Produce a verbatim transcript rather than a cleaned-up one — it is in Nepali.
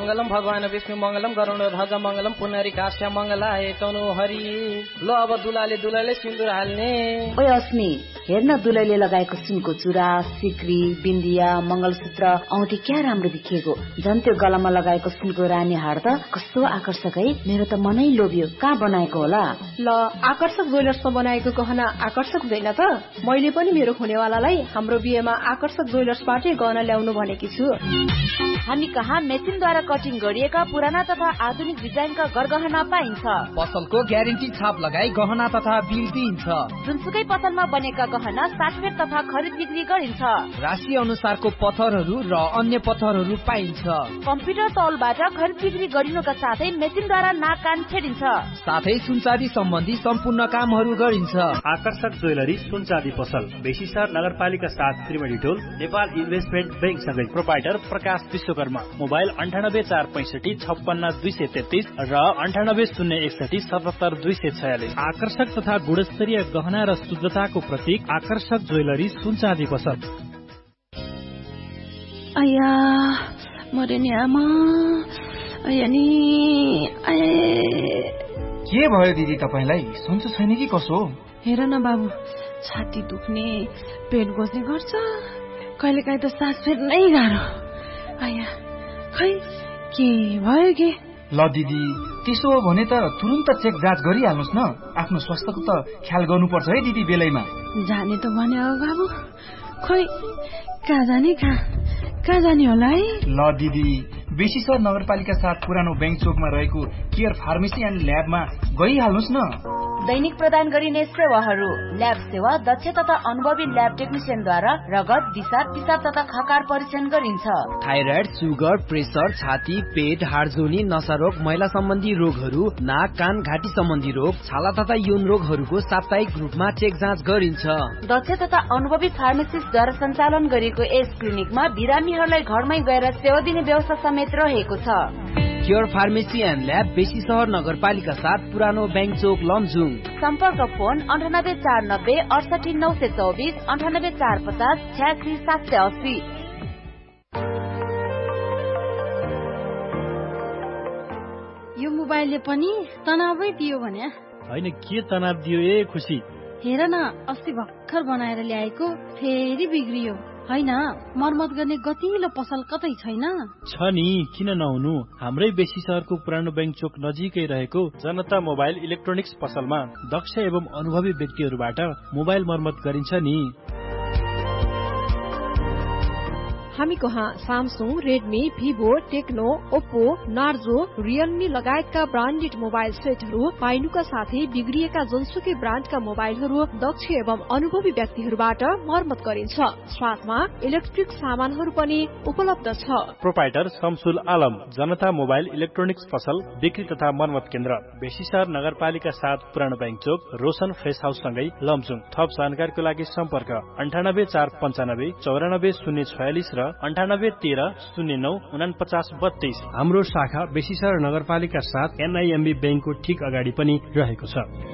मङ्गलम भगवान विष्णु मङ्गलम गरुड ध्वज मङ्गलम पुनरी काश्य मङ्गलाय तनु हरि। ल अब दुलाले दुलाले सिन्दुर हाल्ने। ओए अस्मी हेर्न दुलैले लगाएको सुनको चुरा सिक्री बिन्दिया मंगलसूत्र औँठी क्या राम्रो देखिएको। झन् त्यो गलामा लगाएको सुनको रानी हार त कस्तो आकर्षक है। मेरो त मनै लोभ्यो। कहाँ बनाएको होला? ल आकर्षक ज्वेलर्समा बनाएको गहना आकर्षक हुँदैन त? मैले पनि मेरो हुनेवालालाई हाम्रो बिहेमा आकर्षक ज्वेलर्सबाटै गहना ल्याउनु भनेकी छु। हामी कहाँ मेसिनद्वारा कटिङ गरिएका पुराना तथा आधुनिक डिजाइनका गरगहना पाइन्छ। पसलको ग्यारेन्टी छाप लगाई गहना तथा बिल दिइन्छ। जुनसुकै पसलमा बनेका गहना साटफेर तथा खरिद बिक्री गरिन्छ। राशि अनुसारको पत्थरहरू र अन्य पत्थरहरू पाइन्छ। कम्प्युटर तौलबाट खरिद बिक्री गरिनुका साथै मेसिनद्वारा नाक कान छेडिन्छ। साथै सुनचाँदी सम्बन्धी सम्पूर्ण कामहरू गरिन्छ। आकर्षक ज्वेलरी सुनचाँदी पसल बेसीसर नगरपालिका सात त्रिवेणी टोल नेपाल इन्भेस्टमेन्ट बैंक सँगै। प्रोपाइटर प्रकाश विश्वकर्मा। मोबाइल अन्ठानब्बे चार पैंसठी छप्पन्न दुई सय तेत्तीस र अन्ठानब्बे शून्य एकसठी सतहत्तर दुई सय छयालिस। आकर्षक तथा गुणस्तरीय गहना र शुद्धताको प्रतीक आकर्षक ज्वेलरी सुनचाँदी पसल। आया मरे नि आमा आया नि के भयो दिदी तपाईलाई? सन्चो छैन कि कसो? हेर न बाबु छाती दुख्ने पेट बस्ने गर्छ कहिलेकाहीँ त सास फेर्नै गाह्रो। आया खै के भयो के? ल दिदी त्यसो हो भने त तुरुन्त चेक जाँच गरिहाल्नुहोस् न। आफ्नो स्वास्थ्यको त ख्याल गर्नुपर्छ है दिदी बेलैमा। जाने त भने हो बाबु खै कहाँ जाने कहाँ कहाँ जाने होला है? ल दिदी बेसीसर नगरपालिका साथ पुरानो बैंक चोकमा रहेको केयर फार्मेसी एन्ड ल्याबमा गइहाल्नुहोस् न। दैनिक प्रदान गरिने सेवाहरू ल्याब सेवा दक्ष तथा अनुभवी ल्याब टेक्निसियनद्वारा रगत दिशा पिसाब तथा खकार परीक्षण गरिन्छ। थाइराइड सुगर प्रेसर छाती पेट हाडजोनी नसारोग महिला सम्बन्धी रोगहरू नाक कान घाँटी सम्बन्धी रोग छाला तथा यौन रोगहरूको साप्ताहिक रूपमा चेक जाँच गरिन्छ। दक्ष तथा अनुभवी फार्मासिस्टद्वारा सञ्चालन गरिएको यस क्लिनिकमा बिरामीहरूलाई घरमै गएर सेवा दिने व्यवस्था समेत रहेको छ। केयर फार्मेसी एन्ड ल्याब बेसी सहर नगरपालिका साथ पुरानो बैंक चोक लमजुङ। सम्पर्क फोन अन्ठानब्बे चार नब्बे अडसठी नौ सय चौबिस अन्ठानब्बे चार पचास छ्यासी सात सय अस्सी। यो मोबाइलले पनि तनावै दियो भने? होइन के तनाव दियो ए खुसी? हेर न अस्ति भर्खर बनाएर ल्याएको फेरि बिग्रियो। होइन मर्मत गर्ने गतिलो पसल कतै छैन? छ नि किन नहुनु। हाम्रै बेसी सहरको पुरानो बैंक चोक नजिकै रहेको जनता मोबाइल इलेक्ट्रोनिक्स पसलमा दक्ष एवं अनुभवी व्यक्तिहरूबाट मोबाइल मर्मत गरिन्छ नि। हामी कहाँ Samsung Redmi Vivo Tecno Oppo Narzo Realme लगायतका ब्रान्डेड मोबाइल सेटहरू पाइनुका साथै बिग्रिएका जुनसुकै ब्रान्डका मोबाइलहरू दक्ष एवं अनुभवी व्यक्तिहरूबाट मर्मत गरिन्छ। साथमा इलेक्ट्रिक सामानहरू पनि उपलब्ध छ। प्रोपाइटर शमसुल आलम जनता मोबाइल इलेक्ट्रोनिक्स पसल बिक्री तथा मर्मत केन्द्र बेसीसर नगरपालिका सात पुरानो बैंक चोक रोशन फ्रेस हाउस सँगै लमजुङ। थप जानकारीको लागि सम्पर्क अन्ठानब्बे चार पञ्चानब्बे चौरानब्बे शून्य छयालिस र अन्ठानब्बे तेह्र शून्य नौ उनापचास बत्तीस। हाम्रो शाखा बेसीसर नगरपालिका साथ एनआईएमबी बैंकको ठिक अगाडि पनि रहेको छ।